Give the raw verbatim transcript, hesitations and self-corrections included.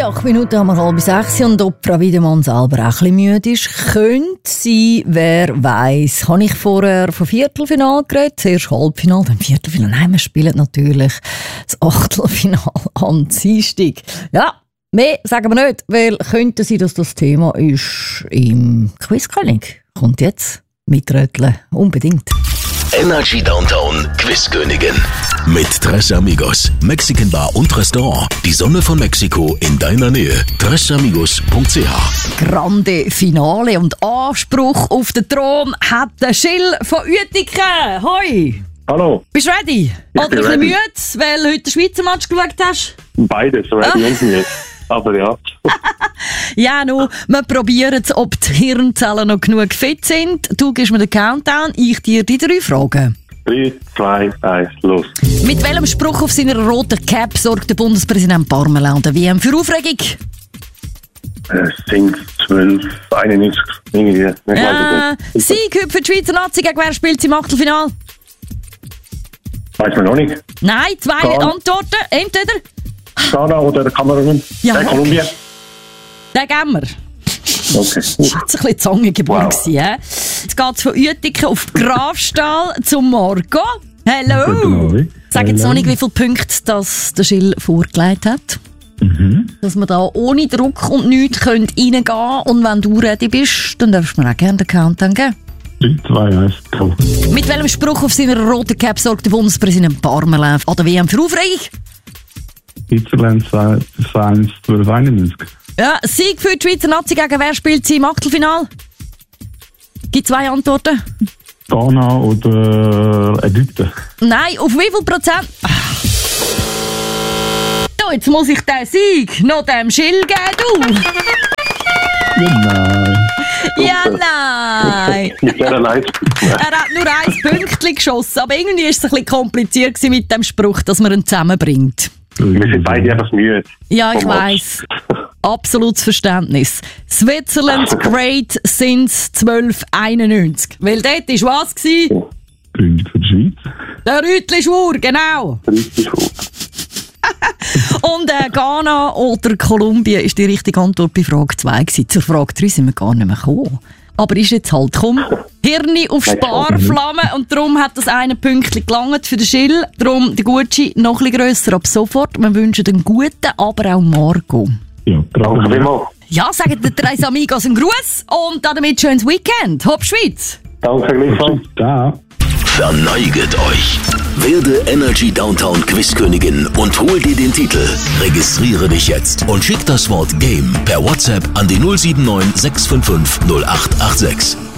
acht Minuten haben wir halb sechs und ob Frau Wiedemann selber auch ein bisschen müde ist, könnte sie, wer weiss. Habe ich vorher vom Viertelfinale geredet, zuerst Halbfinale, dann Viertelfinale. Nein, wir spielen natürlich das Achtelfinale am Dienstag. Ja, mehr sagen wir nicht, weil könnte sein, dass das Thema ist im Quizkönig. Kommt jetzt mitröteln, unbedingt. Energy Downtown Quizkönigin. Mit Tres Amigos, Mexican Bar und Restaurant. Die Sonne von Mexiko in deiner Nähe. tres amigos punkt c h. Grande Finale und Anspruch auf den Thron hat der Schill von Uetiken. Hoi! Hallo. Bist du ready? Ich Oder bin ein bisschen ready. müde, weil du heute den Schweizer Match geschaut hast? Beides, ready und müde. Aber ja. Ja, no, wir probieren es, ob die Hirnzellen noch genug fit sind. Du gibst mir den Countdown, ich dir die drei Fragen. drei, zwei, eins, los. Mit welchem Spruch auf seiner roten Cap sorgt der Bundespräsident Parmelin an der W M für Aufregung? Es sind zwölf, einundneunzig, irgendwie. Ich weiß Äh, es nicht. Sieg heute für die Schweizer Nazi. Gegen wer spielt sie im Achtelfinale? Weiß man noch nicht. Nein, zwei Ghana. Antworten. Entweder Ghana oder Kamerun? Ja. Äh, Kolumbien? den geben wir. Okay. Das war jetzt ein bisschen Zangengeburt. Wow. Wow. Jetzt geht es von Uetiken auf Grafstall zum Marco. Hallo! Sag jetzt noch nicht, wie viele Punkte das der Schill vorgelegt hat. Mhm. Dass wir da ohne Druck und nichts reingehen können. Und wenn du ready bist, dann darfst du mir auch gerne den Countdown geben. drei, zwei, eins, go. Mit welchem Spruch auf seiner roten Cap sorgt der Bundespräsident Parmelin an der W M für Aufregung? Switzerland eins, zwölf, einundneunzig. Ja, Sieg für die Schweizer Nazi. Gegen wer spielt sie im Achtelfinale? Gibt zwei Antworten. Ghana oder Ägypten? Nein, auf wie viel Prozent? Ach. So, jetzt muss ich den Sieg noch dem Schill geben, du. Ja, nein. Ja, nein. Mit dieser Leistung. Er hat nur ein Pünktchen geschossen, aber irgendwie war es ein bisschen kompliziert gewesen mit dem Spruch, dass man ihn zusammenbringt. Wir sind beide einfach müde. Ja, ich Vom Match. weiss. Absolutes Verständnis. Switzerland's great since zwölf einundneunzig. Weil dort war was? Gewesen? Gründig für die Schweiz. Der Rütli-Schwur, genau. Richtig gut. Und äh, Ghana oder Kolumbien ist die richtige Antwort bei Frage zwei gewesen. Zur Frage drei sind wir gar nicht mehr gekommen. Aber ist jetzt halt, komm, Hirni auf Sparflamme und darum hat das eine Pünktchen gelangt für den Schill. Darum der Gucci noch ein bisschen grösser ab sofort. Wir wünschen den Guten, aber auch Marco. Ja, danke vielmals. Ja, sagen den drei Amigos einen Gruß und damit schönes Weekend. Hopp Schweiz! Danke gleichfalls. Ja. Verneiget euch. Werde Energy Downtown Quizkönigin und hol dir den Titel. Registriere dich jetzt und schick das Wort Game per WhatsApp an die null sieben neun sechs fünf fünf null acht acht sechs.